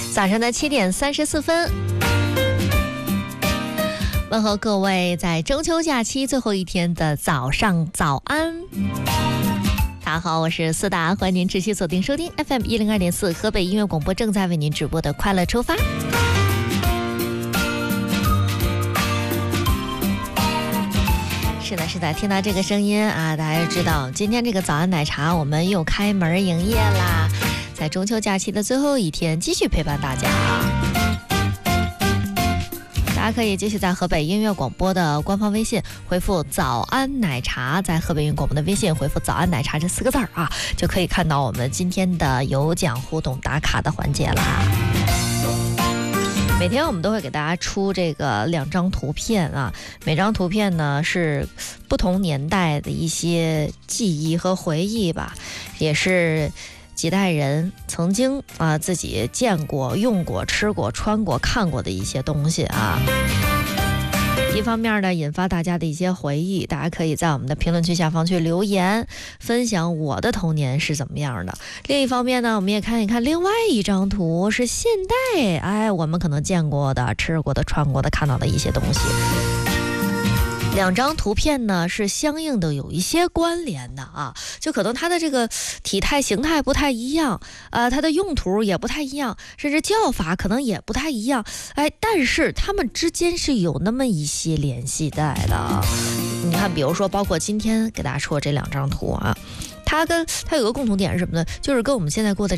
早上的7点34分，问候各位在中秋假期最后一天的早上早安。大家好，我是思达，欢迎您持续锁定收听 FM 102.4河北音乐广播正在为您直播的快乐出发。是的，听到这个声音啊，大家就知道今天这个早安奶茶我们又开门营业啦，在中秋假期的最后一天继续陪伴大家啊。大家可以继续在河北音乐广播的官方微信回复早安奶茶，在河北音乐广播的微信回复早安奶茶这4个字啊，就可以看到我们今天的有奖互动打卡的环节啦。每天我们都会给大家出这个2张图片啊，每张图片呢是不同年代的一些记忆和回忆吧，也是几代人曾经自己见过、用过、吃过、穿过、看过的一些东西啊。一方面呢，引发大家的一些回忆，大家可以在我们的评论区下方去留言，分享我的童年是怎么样的。另一方面呢，我们也看一看另外一张图，是现代我们可能见过的、吃过的、穿过的、看到的一些东西。2张图片呢是相应的有一些关联的啊，就可能它的这个体态形态不太一样，它的用途也不太一样，甚至叫法可能也不太一样，但是它们之间是有那么一些联系在的。你看，比如说包括今天给大家说这2张图啊，它有个共同点是什么呢？就是跟我们现在过的